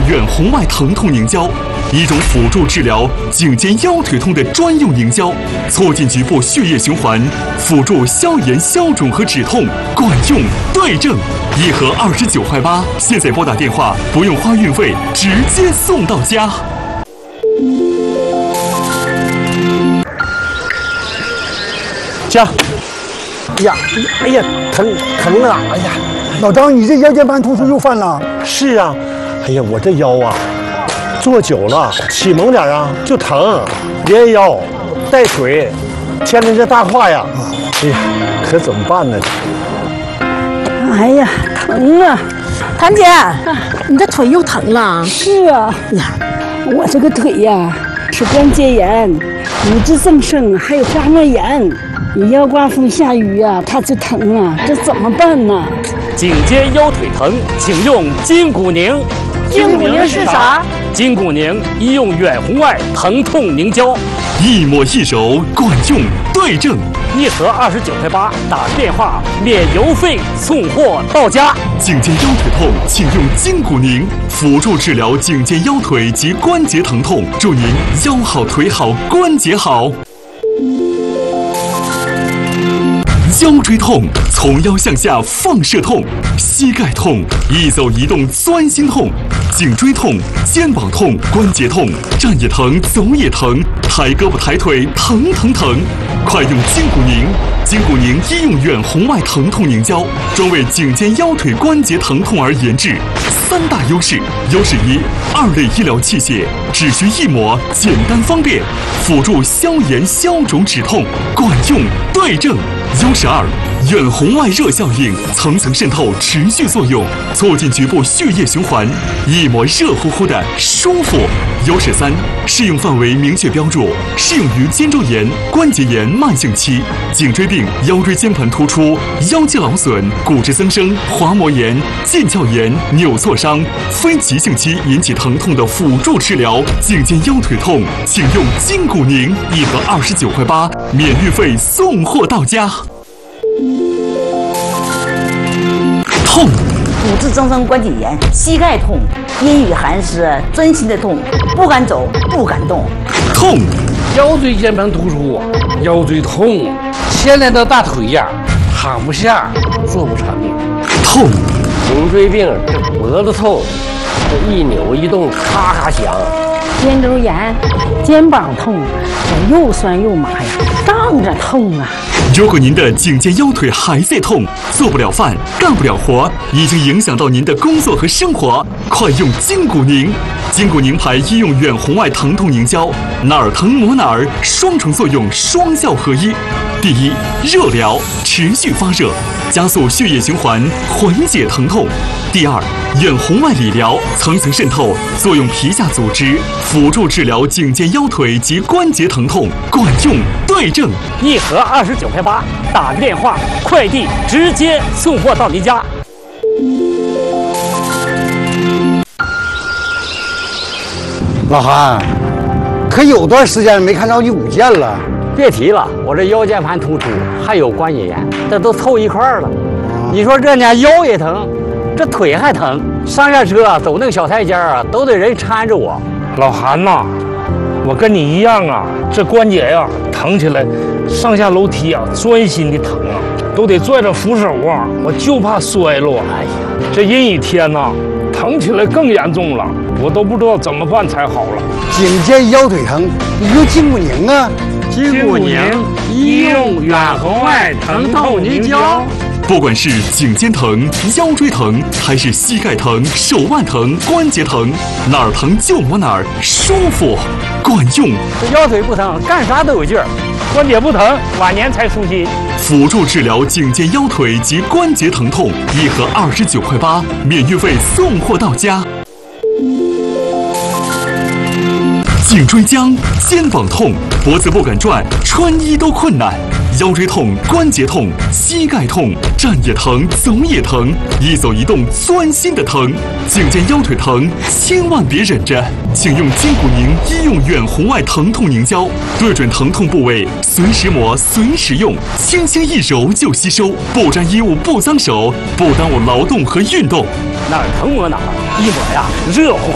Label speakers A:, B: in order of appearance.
A: 远红外疼痛凝胶，一种辅助治疗颈肩腰腿痛的专用凝胶，促进局部血液循环，辅助消炎消肿和止痛，管用对症。一盒29块8，现在拨打电话不用花运费，直接送到家。
B: 家，哎呀，疼啊！哎呀，
C: 老张，你这腰间盘突出又犯了？
B: 是啊，哎呀，我这腰啊，坐久了起猛点啊就疼，连腰带腿，牵着这大胯呀，哎呀，可怎么办呢？
D: 哎呀，疼啊！
E: 谭姐，你这腿又疼了？
D: 是啊，我这个腿呀是关节炎、骨质增生，还有滑膜炎。你要刮风下雨呀，它就疼啊，这怎么办呢？
F: 颈肩腰腿疼，请用筋骨宁。
E: 筋骨宁是啥？
F: 筋骨宁医用远红外疼痛凝胶，
A: 一抹一揉，管用对症。
F: 一盒29块8，打电话免邮费送货到家。
A: 颈肩腰腿痛，请用筋骨宁，辅助治疗颈肩腰腿及关节疼痛，祝您腰好腿好关节好。腰椎痛，从腰向下放射痛；膝盖痛，一走一动钻心痛；颈椎痛，肩膀痛，关节痛，站也疼，走也疼，抬胳膊抬腿疼疼疼。快用筋骨宁！筋骨宁医用远红外疼痛凝胶，专为颈肩腰腿关节疼痛而研制。3大优势：优势1，2类医疗器械，只需一抹，简单方便，辅助消炎消肿止痛，管用对症。优势2，远红外热效应，层层渗透，持续作用，促进局部血液循环，一抹热乎乎的舒服。优势3，适用范围明确标注，适用于肩周炎、关节炎慢性期、颈椎病、腰椎间盘突出、腰肌劳损、骨质增生、滑膜炎、腱鞘炎、扭挫伤、非急性期引起疼痛的辅助治疗。颈肩腰腿痛，请用筋骨宁，一盒29块8，免运费送货到家。痛，
G: 骨质增生关节炎、膝盖痛、阴雨寒湿、钻心的痛，不敢走，不敢动。
A: 痛，
H: 腰椎间盘突出，腰椎痛，牵连到大腿呀，躺不下，坐不长。
A: 痛，
I: 颈椎病，脖子痛，这一扭一动咔咔响。
D: 肩周炎、肩膀痛，我又酸又麻呀，胀着痛啊。
A: 如果您的颈肩腰腿还在痛，做不了饭，干不了活，已经影响到您的工作和生活，快用筋骨宁！筋骨宁牌医用远红外疼痛凝胶，哪儿疼抹哪儿，双重作用，双效合一。第一，热疗，持续发热，加速血液循环，缓解疼痛。第二，远红外理疗，层层渗透，作用皮下组织，辅助治疗颈肩腰腿及关节疼痛，管用对症。
F: 一盒29块8，打个电话，快递直接送货到您家。
C: 老韩，可有段时间没看着你舞剑了。
I: 别提了，我这腰间盘突出，还有关节炎，这都凑一块儿了。你说这家腰也疼，这腿还疼，上下车走那个小台阶啊，都得人搀着我。
H: 老韩呐，我跟你一样啊，这关节呀疼起来，上下楼梯啊钻心的疼啊，都得拽着扶手啊，我就怕摔落。哎呀，这阴雨天呐，疼起来更严重了，我都不知道怎么办才好了。
C: 颈肩腰腿疼，你用筋骨宁啊！
H: 筋骨宁医用远红外疼痛凝胶。
A: 不管是颈肩疼、腰椎疼，还是膝盖疼、手腕疼、关节疼，哪儿疼就抹哪儿，舒服，管用。
F: 这腰腿不疼，干啥都有劲儿；关节不疼，晚年才舒心。
A: 辅助治疗颈肩腰腿及关节疼痛，一盒29块8，免运费送货到家。颈椎僵、肩膀痛、脖子不敢转，穿衣都困难；腰椎痛、关节痛、膝盖痛，站也疼，走也疼，一走一动钻心的疼。颈肩腰腿疼，千万别忍着，请用筋骨宁医用远红外疼痛凝胶，对准疼痛部位，随时抹，随时用，轻轻一揉就吸收，不沾衣物，不脏手，不耽误劳动和运动。
F: 哪儿疼抹哪儿，一抹呀热乎。